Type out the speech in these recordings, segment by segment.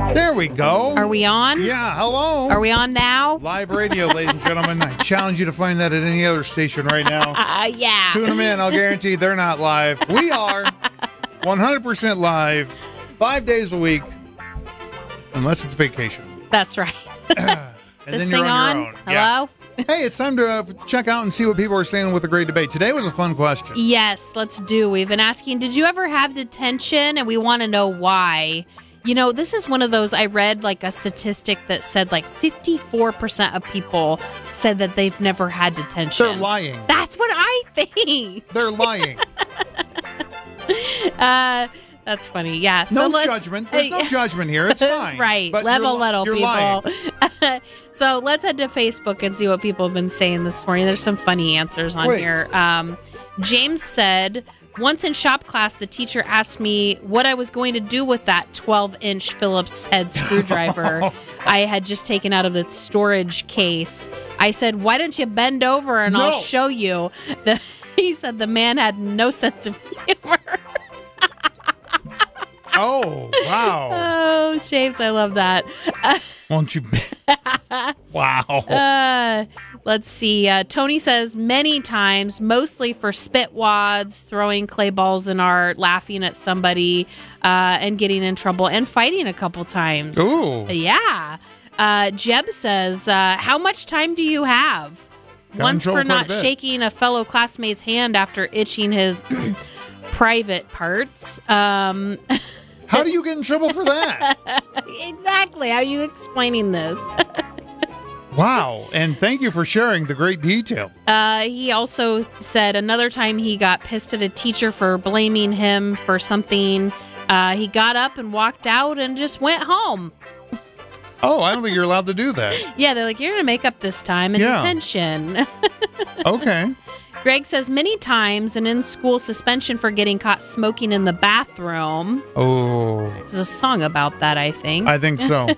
There we go. Are we on? Yeah, hello. Are we on now? Live radio, ladies and gentlemen. I challenge you to find that at any other station right now. Yeah. Tune them in. I'll guarantee they're not live. We are 100% live, 5 days a week, unless it's vacation. That's right. And This then thing you're on on? your own. Hello? Yeah. Hey, it's time to check out and see what people are saying with the great debate. Today was a fun question. Yes, let's do. We've been asking, did you ever have detention? And we want to know why. You know, this is one of those, I read like a statistic that said like 54% of people said that they've never had detention. They're lying. That's what I think. They're lying. That's funny. Yeah. No judgment. There's no judgment here. It's fine. Right. But Level you're little, people. lying. So let's head to Facebook and see what people have been saying this morning. There's some funny answers on Please. here. James said, once in shop class, the teacher asked me what I was going to do with that 12-inch Phillips head screwdriver I had just taken out of the storage case. I said, why don't you bend over and I'll show you? He said the man had no sense of humor. Oh, wow. Oh, James, I love that. Won't you? Wow. Let's see. Tony says many times, mostly for spit wads, throwing clay balls in art, laughing at somebody, and getting in trouble, and fighting a couple times. Ooh. Yeah. Jeb says, how much time do you have? Got in Once trouble for quite a not bit. shaking a fellow classmate's hand after itching his private parts. How do you get in trouble for that? Exactly. How are you explaining this? Wow. And thank you for sharing the great detail. He also said another time he got pissed at a teacher for blaming him for something. He got up and walked out and just went home. Oh, I don't think you're allowed to do that. Yeah, they're like, you're going to make up this time in detention. Okay. Greg says many times an in-school suspension for getting caught smoking in the bathroom. Oh, There's a song about that, I think. I think so.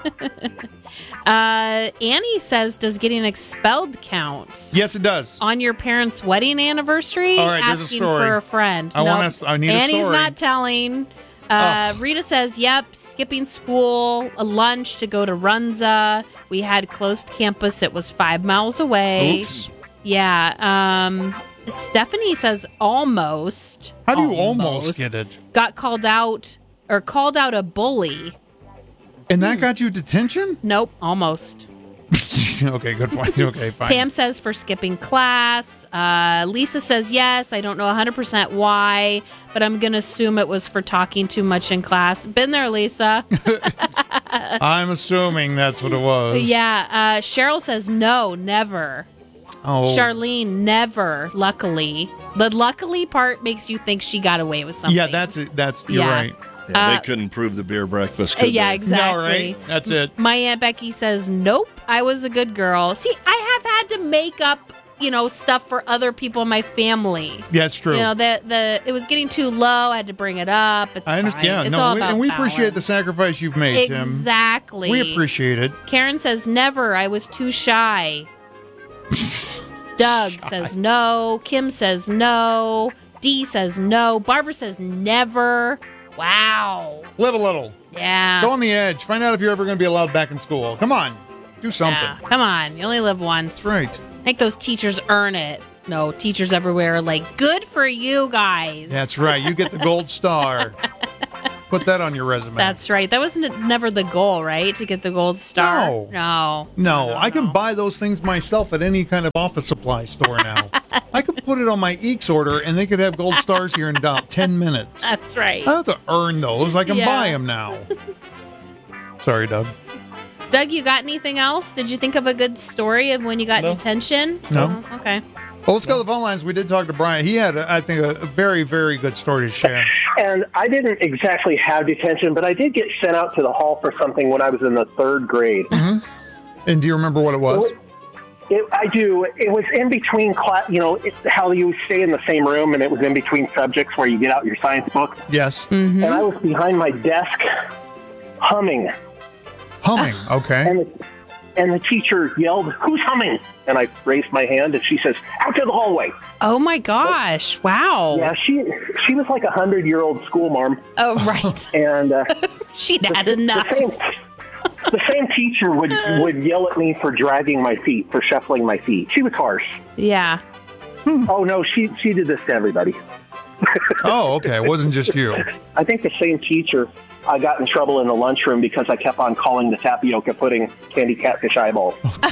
Annie says, does getting expelled count? Yes, it does. On your parents' wedding anniversary? All right, there's a asking story. for a friend. I need a Annie's story. not telling. Rita says, yep, skipping school, a lunch to go to Runza. We had closed campus. It was 5 miles away. Oops. Yeah. Stephanie says almost. How do you almost get it? Got called out a bully. And that got you detention? Nope, almost. Okay, good point. Okay, fine. Pam says for skipping class. Lisa says yes. I don't know 100% why, but I'm going to assume it was for talking too much in class. Been there, Lisa. I'm assuming that's what it was. Yeah. Cheryl says no, never. Oh. Charlene, never, luckily. The luckily part makes you think she got away with something. Yeah, that's it. You're Yeah. right. Yeah, they couldn't prove the beer breakfast, could Yeah, they? exactly. No, right? That's it. My Aunt Becky says, nope, I was a good girl. See, I have had to make up, stuff for other people in my family. Yeah, it's true. It was getting too low. I had to bring it up. It's I understand. fine. Yeah, It's no, all about we appreciate the balance. sacrifice you've made, Tim. Exactly. We appreciate it. Karen says, never. I was too shy. Doug says no. Kim says no. Dee says no. Barbara says never. Wow. Live a little. Yeah. Go on the edge. Find out if you're ever going to be allowed back in school. Come on. Do something. Yeah. Come on. You only live once. That's right. Make those teachers earn it. No, teachers everywhere are like, good for you guys. That's right. You get the gold star. Put that on your resume. That's right. That was never the goal, right? To get the gold star? No. No. No, I can buy those things myself at any kind of office supply store now. I could put it on my Eeks order, and they could have gold stars here in about 10 minutes. That's right. I don't have to earn those. I can Yeah. buy them now. Sorry, Doug. Doug, you got anything else? Did you think of a good story of when you got detention? No. Oh, okay. Well, let's go to the phone lines. We did talk to Brian. He had, I think, a very, very good story to share. And I didn't exactly have detention, but I did get sent out to the hall for something when I was in the 3rd grade. Mm-hmm. And do you remember what it was? I do. It was in between class, how you stay in the same room, and it was in between subjects where you get out your science book. Yes. Mm-hmm. And I was behind my desk humming. Humming, okay. And the teacher yelled, "Who's humming?" And I raised my hand, and she says, "Out to the hallway." Oh, my gosh. Wow. Yeah, she was like 100-year-old school marm. Oh, right. And She'd had enough. The same teacher would yell at me for dragging my feet, for shuffling my feet. She was harsh. Yeah. Oh, no, she did this to everybody. Oh, okay. It wasn't just you. I think the same teacher, I got in trouble in the lunchroom because I kept on calling the tapioca pudding candy catfish eyeballs.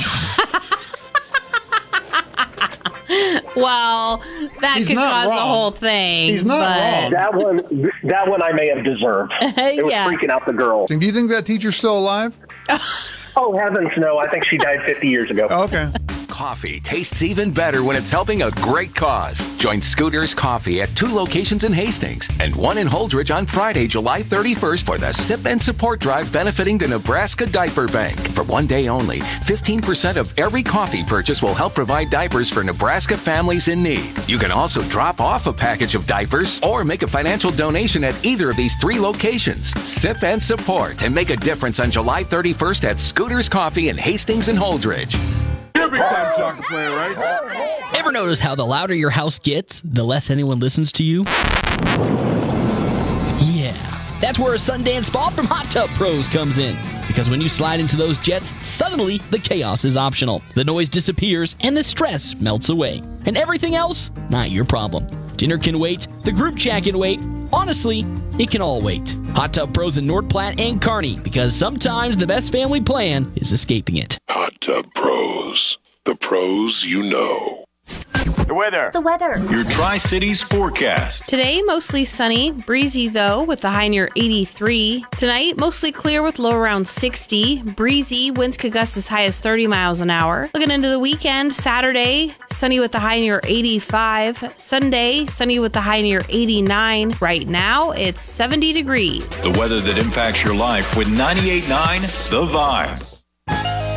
Well, that He's could not cause wrong. the whole thing. He's not wrong. That one I may have deserved. It was Yeah. freaking out the girls. Do you think that teacher's still alive? Oh, heavens, no. I think she died 50 years ago. Oh, okay. Coffee tastes even better when it's helping a great cause. Join Scooters Coffee at 2 locations in Hastings and 1 in Holdridge on Friday, July 31st for the Sip and Support Drive benefiting the Nebraska Diaper Bank. For 1 day only, 15% of every coffee purchase will help provide diapers for Nebraska families in need. You can also drop off a package of diapers or make a financial donation at either of these 3 locations. Sip and support and make a difference on July 31st at Scooters Coffee in Hastings and Holdridge. You're a big-time soccer player, right? Ever notice how the louder your house gets, the less anyone listens to you? Yeah, that's where a Sundance Spa from Hot Tub Pros comes in. Because when you slide into those jets, suddenly the chaos is optional. The noise disappears and the stress melts away. And everything else, not your problem. Dinner can wait, the group chat can wait. Honestly, it can all wait. Hot Tub Pros in North Platte and Kearney, because sometimes the best family plan is escaping it. Hot Tub Pros. The pros you know. The weather. Your Tri-Cities forecast. Today, mostly sunny, breezy though, with the high near 83. Tonight, mostly clear with low around 60. Breezy, winds could gust as high as 30 miles an hour. Looking into the weekend, Saturday, sunny with the high near 85. Sunday, sunny with the high near 89. Right now, it's 70 degrees. The weather that impacts your life with 98.9 The Vibe.